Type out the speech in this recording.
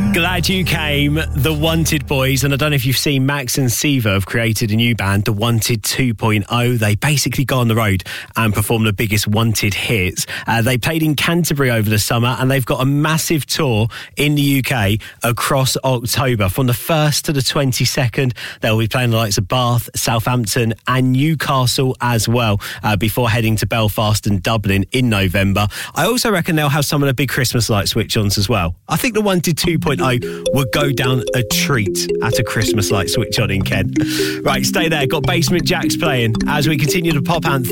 Glad you came, The Wanted Boys. And I don't know if you've seen Max and Siva have created a new band, The Wanted 2.0. They basically go on the road and perform the biggest Wanted hits. They played in Canterbury over the summer, and they've got a massive tour in the UK across October. From the 1st to the 22nd, they'll be playing the likes of Bath, Southampton and Newcastle as well, before heading to Belfast and Dublin in November. I also reckon they'll have some of the big Christmas light switch-ons as well. I think The Wanted 2.0 would go down a treat at a Christmas light switch on in Kent. Right, stay there. Got Basement Jaxx playing as we continue the pop anthem.